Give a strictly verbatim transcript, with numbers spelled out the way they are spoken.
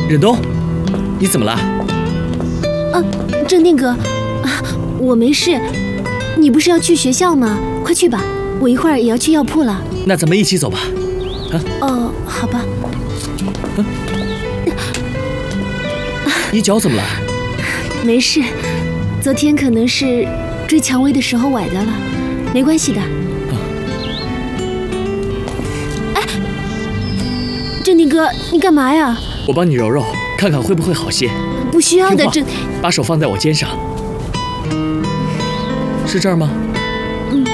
忍冬，你怎么了？ 啊，镇定哥，啊，我没事。你不是要去学校吗？快去吧，我一会儿也要去药铺了。 那咱们一起走吧。啊？ 哦，好吧。 啊、你脚怎么了？ 没事，昨天可能是追蔷薇的时候崴的了，没关系的。啊、哎，镇定哥，你干嘛呀？ 我帮你揉揉，看看会不会好些。 不需要的，这把手放在我肩上，是这儿吗？